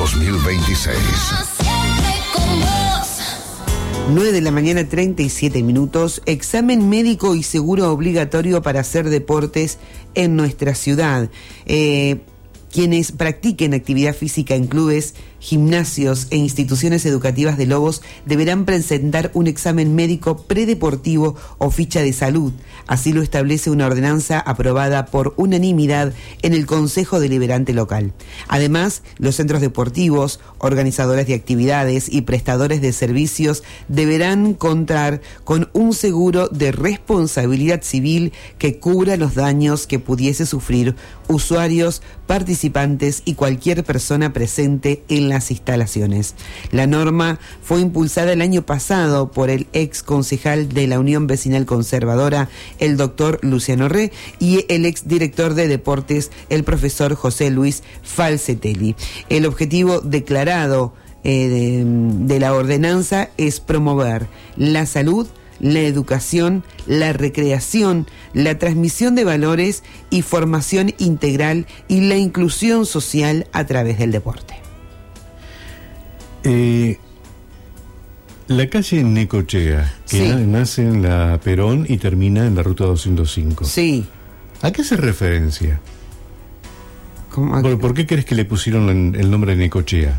2026. 9 de la mañana, 37 minutos. Examen médico y seguro obligatorio para hacer deportes en nuestra ciudad. Quienes practiquen actividad física en clubes, gimnasios e instituciones educativas de Lobos deberán presentar un examen médico predeportivo o ficha de salud. Así lo establece una ordenanza aprobada por unanimidad en el Consejo Deliberante local. Además, los centros deportivos, organizadores de actividades y prestadores de servicios deberán contar con un seguro de responsabilidad civil que cubra los daños que pudiese sufrir usuarios, participantes y cualquier persona presente en las instalaciones. La norma fue impulsada el año pasado por el ex concejal de la Unión Vecinal Conservadora, el doctor Luciano Re, y el ex director de deportes, el profesor José Luis Falcetelli. El objetivo declarado de la ordenanza es promover la salud, la educación, la recreación, la transmisión de valores y formación integral y la inclusión social a través del deporte. La calle Necochea, que nace en la Perón y termina en la ruta 205. Sí. ¿A qué hace referencia? ¿Por qué crees que le pusieron el nombre de Necochea?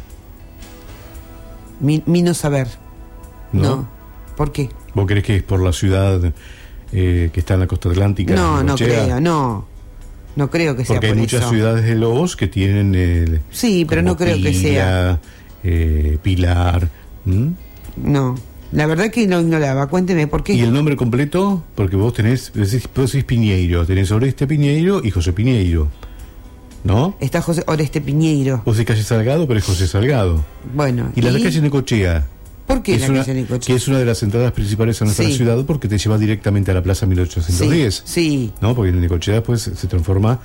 Mi no saber. No. ¿Por qué? ¿Vos crees que es por la ciudad que está en la costa atlántica? No creo, no creo que sea por eso. Porque hay muchas ciudades de Lobos que tienen sí, pero no creo que sea Pilar. No, la verdad que lo ignoraba. Cuénteme por qué. ¿Y el nombre completo? Porque vos decís Piñeiro, tenés Oreste Piñeiro y José Piñeiro, ¿no? Está José Oreste Piñeiro. Vos decís calle Salgado, pero es José Salgado. Bueno. ¿Y la calle Necochea? ¿Por qué la calle Necochea? Que es una de las entradas principales a nuestra ciudad, porque te lleva directamente a la Plaza 1810. Sí. ¿No? Porque Necochea después se transforma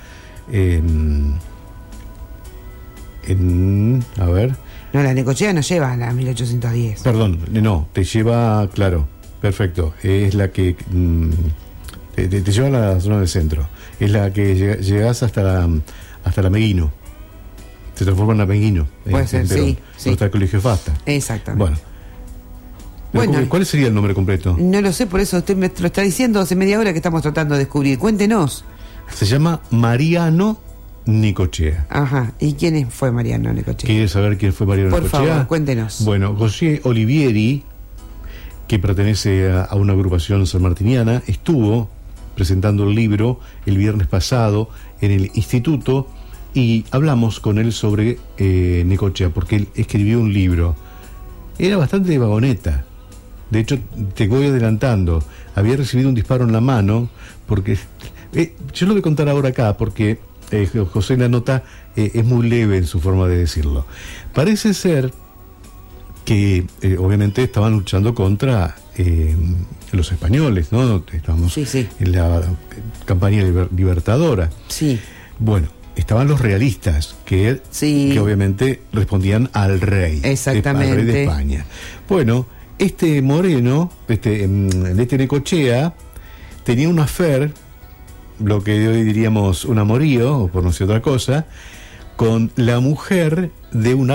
a ver. No, la Necochea no lleva a la 1810. Perdón, no, te lleva, claro, perfecto. Es la que te lleva a la zona del centro. Es la que llegás hasta la Meguino. Se transforma en la Meguino. Puede ser, sí. Donde está el Colegio Fasta. Exactamente. Bueno, ¿cuál sería el nombre completo? No lo sé, por eso usted me lo está diciendo hace media hora que estamos tratando de descubrir. Cuéntenos. Se llama Mariano Necochea. Ajá. ¿Y quién fue Mariano Necochea? ¿Quieres saber quién fue Mariano Necochea? Por favor, cuéntenos. Bueno, José Olivieri, que pertenece a una agrupación sanmartiniana, estuvo presentando el libro el viernes pasado en el instituto y hablamos con él sobre Necochea, porque él escribió un libro. Era bastante vagoneta. De hecho, te voy adelantando. Había recibido un disparo en la mano, porque yo lo voy a contar ahora acá, porque José en la nota es muy leve en su forma de decirlo. Parece ser que obviamente estaban luchando contra los españoles, ¿no? Estábamos en la campaña libertadora. Sí. Bueno, estaban los realistas, que obviamente respondían al rey. Exactamente. Al rey de España. Bueno, este Moreno, este Necochea, tenía un affair, lo que hoy diríamos un amorío, o por no decir otra cosa, con la mujer de uno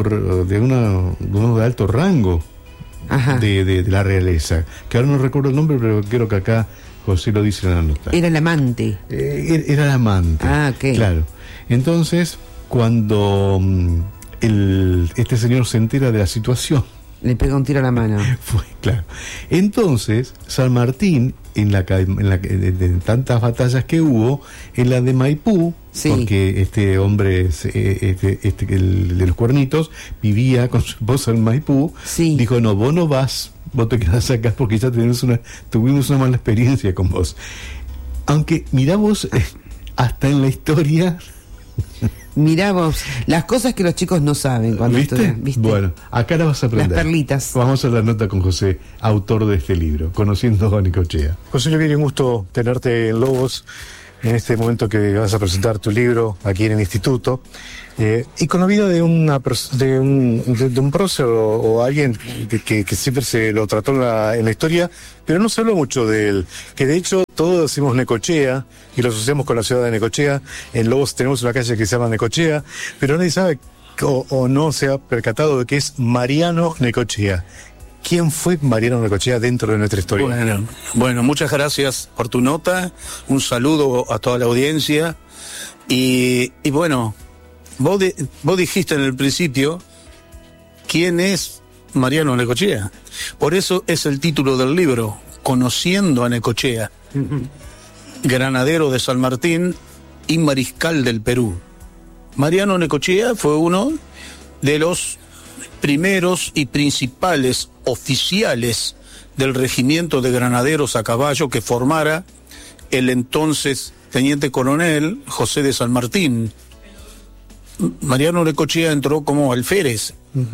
de alto rango de la realeza, que ahora no recuerdo el nombre, pero creo que acá José lo dice en la nota. Era el amante. Era el amante. Ah, ok. Claro. Entonces, cuando este señor se entera de la situación, le pega un tiro a la mano. Claro. Entonces, San Martín, en tantas batallas que hubo, en la de Maipú, porque este hombre, el de los cuernitos, vivía con su esposa en Maipú, dijo, no, vos no vas, vos te quedás acá porque ya tuvimos una mala experiencia con vos. Aunque, mirá vos, hasta en la historia... Mirá vos, las cosas que los chicos no saben cuando estudian, ¿viste? Bueno, acá la vas a aprender. Las perlitas. Vamos a la nota con José, autor de este libro, Conociendo a Necochea. José Olivieri, un gusto tenerte en Lobos en este momento que vas a presentar tu libro aquí en el instituto. Y con la vida de un prócer o alguien que siempre se lo trató en la historia, pero no se habló mucho de él, que de hecho todos decimos Necochea y lo asociamos con la ciudad de Necochea. En Lobos tenemos una calle que se llama Necochea, pero nadie sabe o no se ha percatado de que es Mariano Necochea. ¿Quién fue Mariano Necochea dentro de nuestra historia? Bueno, muchas gracias por tu nota, un saludo a toda la audiencia, y bueno, vos dijiste en el principio, ¿quién es Mariano Necochea? Por eso es el título del libro, Conociendo a Necochea, granadero de San Martín y mariscal del Perú. Mariano Necochea fue uno de los primeros y principales oficiales del regimiento de granaderos a caballo que formara el entonces teniente coronel José de San Martín. Mariano Necochea entró como alférez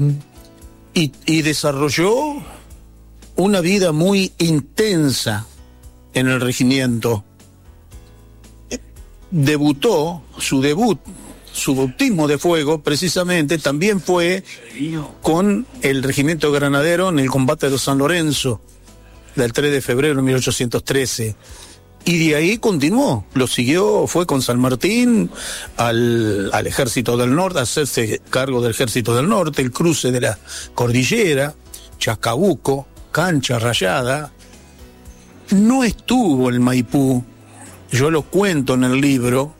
y desarrolló una vida muy intensa en el regimiento. Su bautismo de fuego, precisamente, también fue con el regimiento granadero en el combate de San Lorenzo, del 3 de febrero de 1813. Y de ahí continuó, lo siguió, fue con San Martín al Ejército del Norte, a hacerse cargo del Ejército del Norte, el cruce de la cordillera, Chacabuco, Cancha Rayada. No estuvo en Maipú, yo lo cuento en el libro.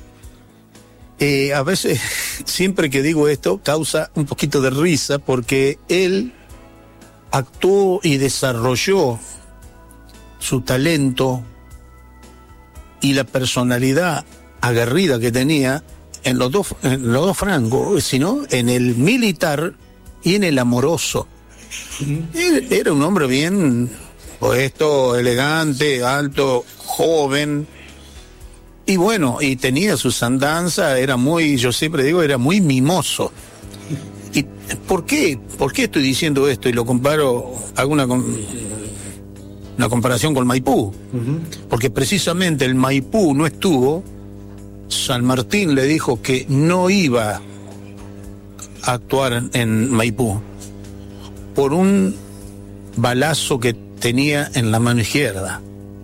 A veces, siempre que digo esto, causa un poquito de risa, porque él actuó y desarrolló su talento y la personalidad aguerrida que tenía en los dos frangos, sino en el militar y en el amoroso. Él era un hombre bien puesto, elegante, alto, joven. Y bueno, y tenía sus andanzas, yo siempre digo, era muy mimoso. ¿Y por qué? ¿Por qué estoy diciendo esto? Y lo comparo, hago una comparación con Maipú. Porque precisamente el Maipú no estuvo, San Martín le dijo que no iba a actuar en Maipú por un balazo que tenía en la mano izquierda.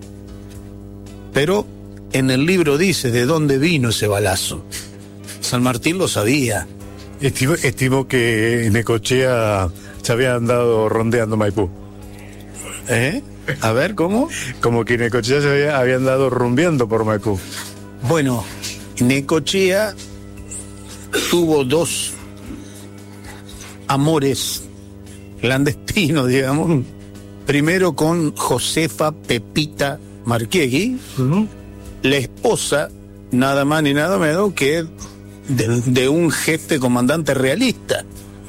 Pero en el libro dice de dónde vino ese balazo. San Martín lo sabía. Estimo que Necochea se había andado rondeando Maipú. A ver, ¿cómo? Como que Necochea se había andado rumbeando por Maipú. Bueno, Necochea tuvo dos amores clandestinos, digamos. Primero con Josefa Pepita Marquiegui, la esposa, nada más ni nada menos que de un jefe comandante realista.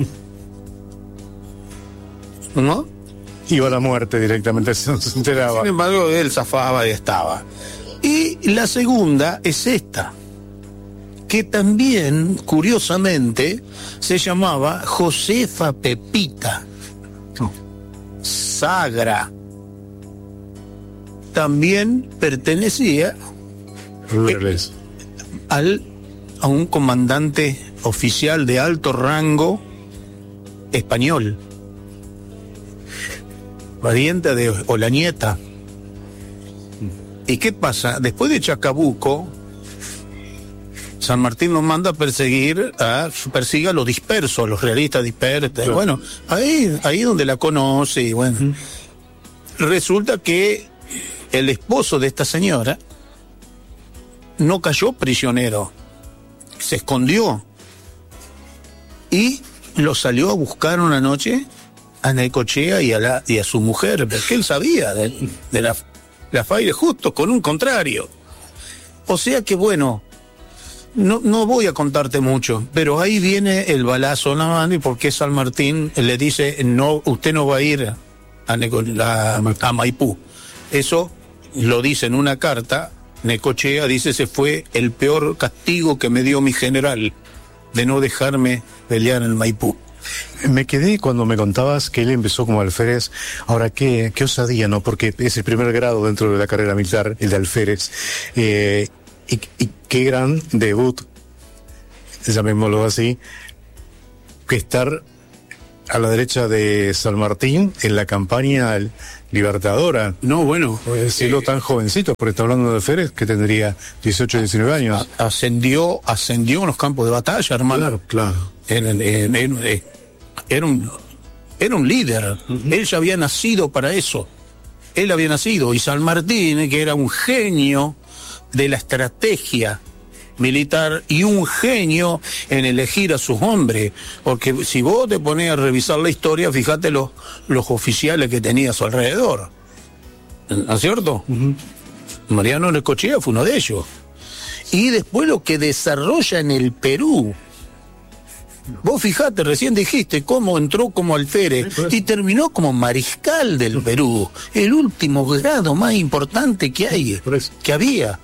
¿No? Iba a la muerte directamente, se enteraba. Sin embargo, él zafaba y estaba. Y la segunda es esta, que también, curiosamente, se llamaba Josefa Pepita Sagra. También pertenecía a un comandante oficial de alto rango español, pariente de Olañeta. ¿Y qué pasa? Después de Chacabuco, San Martín los manda a persigue a los dispersos, a los realistas dispersos. Claro. Bueno, ahí donde la conoce, y bueno. Resulta que el esposo de esta señora no cayó prisionero, se escondió y lo salió a buscar una noche a Necochea y a su mujer, porque él sabía de la faire justo con un contrario. O sea que bueno, no voy a contarte mucho, pero ahí viene el balazo en la mano, y porque San Martín le dice, no, usted no va a ir a Maipú. Eso lo dice en una carta. Necochea dice: ese fue el peor castigo que me dio mi general, de no dejarme pelear en Maipú. Me quedé cuando me contabas que él empezó como alférez. Ahora, qué osadía, ¿no? Porque es el primer grado dentro de la carrera militar, el de alférez. Y qué gran debut, llamémoslo así, que estar a la derecha de San Martín en la campaña libertadora. No, bueno. Siendo tan jovencito, porque está hablando de Férez, que tendría 18, 19 años. Ascendió en los campos de batalla, hermano. Claro. Era un líder. Él ya había nacido para eso. Él había nacido. Y San Martín, que era un genio de la estrategia militar y un genio en elegir a sus hombres, porque si vos te pones a revisar la historia, fíjate los oficiales que tenía a su alrededor, ¿no es cierto? Mariano Necochea fue uno de ellos. Y después lo que desarrolla en el Perú, vos fijate, recién dijiste cómo entró como alférez y terminó como mariscal del Perú, el último grado más importante que hay, que había.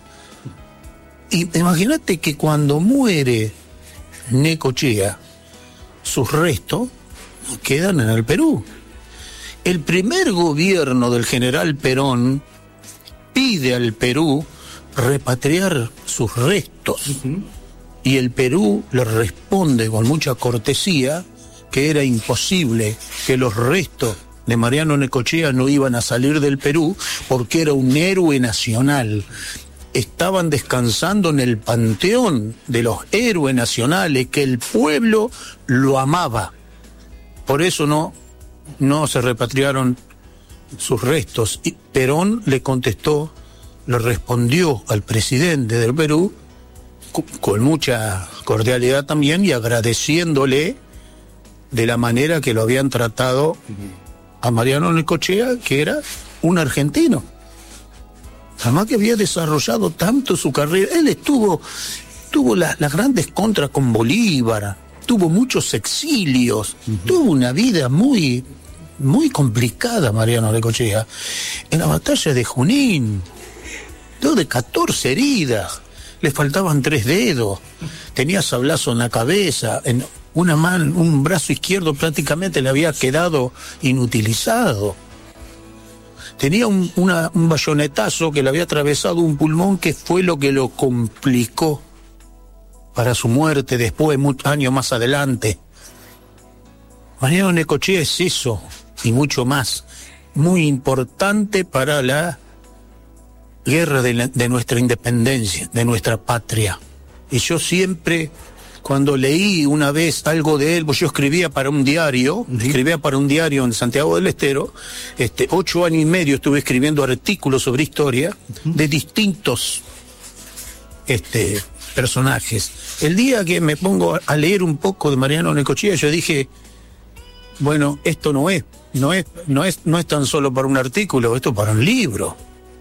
Y imagínate que cuando muere Necochea, sus restos quedan en el Perú. El primer gobierno del general Perón pide al Perú repatriar sus restos. Y el Perú le responde con mucha cortesía que era imposible, que los restos de Mariano Necochea no iban a salir del Perú porque era un héroe nacional. Estaban descansando en el panteón de los héroes nacionales, que el pueblo lo amaba. Por eso no se repatriaron sus restos. Y Perón le contestó, le respondió al presidente del Perú, con mucha cordialidad también, y agradeciéndole de la manera que lo habían tratado a Mariano Necochea, que era un argentino. Además que había desarrollado tanto su carrera. Él tuvo las grandes contras con Bolívar, tuvo muchos exilios, tuvo una vida muy, muy complicada Mariano Necochea. En la batalla de Junín, de 14 heridas, le faltaban 3 dedos, tenía sablazo en la cabeza, en una mano, un brazo izquierdo prácticamente le había quedado inutilizado. Tenía un bayonetazo que le había atravesado un pulmón, que fue lo que lo complicó para su muerte después, muchos años más adelante. Mariano Necochea es eso y mucho más, muy importante para la guerra de nuestra independencia, de nuestra patria. Y yo siempre, cuando leí una vez algo de él, pues yo escribía para un diario en Santiago del Estero, 8 años y medio estuve escribiendo artículos sobre historia de distintos personajes. El día que me pongo a leer un poco de Mariano Necochea, yo dije, bueno, esto no es tan solo para un artículo, esto es para un libro.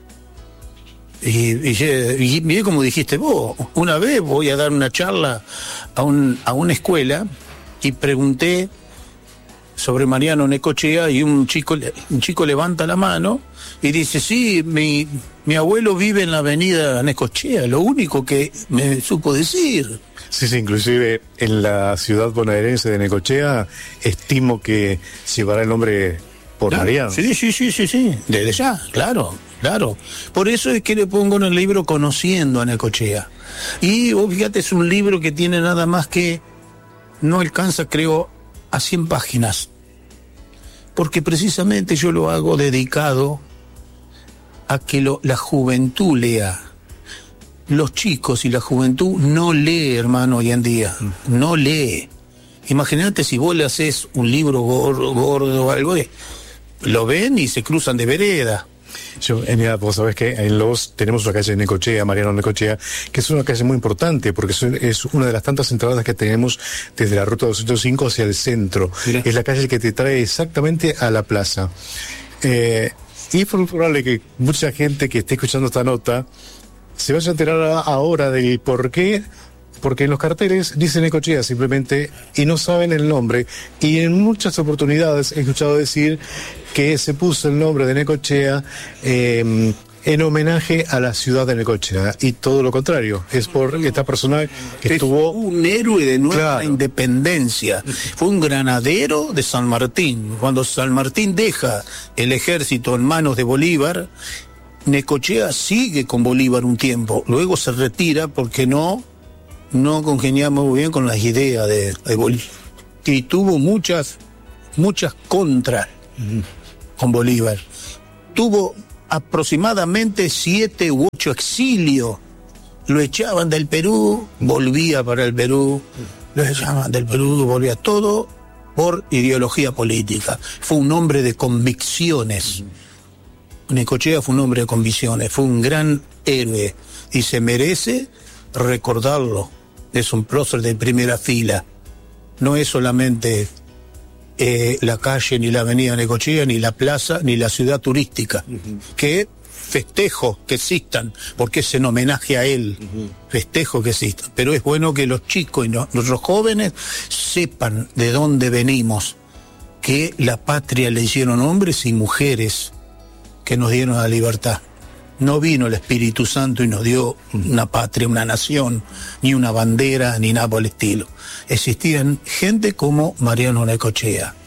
Y miré como dijiste vos, una vez voy a dar una charla a una escuela y pregunté sobre Mariano Necochea y un chico levanta la mano y dice, sí, mi abuelo vive en la avenida Necochea, lo único que me supo decir. Sí, inclusive en la ciudad bonaerense de Necochea estimo que llevará el nombre por Mariano. Sí, desde ya, claro. Por eso es que le pongo en el libro Conociendo a Necochea. Y fíjate, es un libro que tiene nada más que, no alcanza creo a 100 páginas. Porque precisamente yo lo hago dedicado a que la juventud lea. Los chicos y la juventud no lee, hermano, hoy en día. No lee. Imagínate si vos le haces un libro gordo o algo, lo ven y se cruzan de vereda. Mira, vos sabés que en Lobos tenemos una calle de Necochea, Mariano Necochea, que es una calle muy importante porque es una de las tantas entradas que tenemos desde la ruta 205 hacia el centro. Mira. Es la calle que te trae exactamente a la plaza. Y es probable que mucha gente que esté escuchando esta nota se vaya a enterar ahora del por qué. Porque en los carteles dice Necochea simplemente y no saben el nombre. Y en muchas oportunidades he escuchado decir que se puso el nombre de Necochea en homenaje a la ciudad de Necochea. Y todo lo contrario, es por esta persona que estuvo... un héroe de nuestra independencia. Fue un granadero de San Martín. Cuando San Martín deja el ejército en manos de Bolívar, Necochea sigue con Bolívar un tiempo. Luego se retira porque no congeniamos muy bien con las ideas de Bolívar. Y tuvo muchas muchas contras con Bolívar. Tuvo aproximadamente 7 u 8 exilios. Lo echaban del Perú, volvía para el Perú, lo echaban del Perú, volvía, todo por ideología política. Fue un hombre de convicciones. Necochea fue un hombre de convicciones, fue un gran héroe y se merece recordarlo. Es un prócer de primera fila. No es solamente la calle, ni la avenida Necochea, ni la plaza, ni la ciudad turística. Que festejo que existan, porque es en homenaje a él. Festejo que existan. Pero es bueno que los chicos y nuestros jóvenes sepan de dónde venimos, que la patria le hicieron hombres y mujeres que nos dieron la libertad. No vino el Espíritu Santo y nos dio una patria, una nación, ni una bandera, ni nada por el estilo. Existían gente como Mariano Necochea.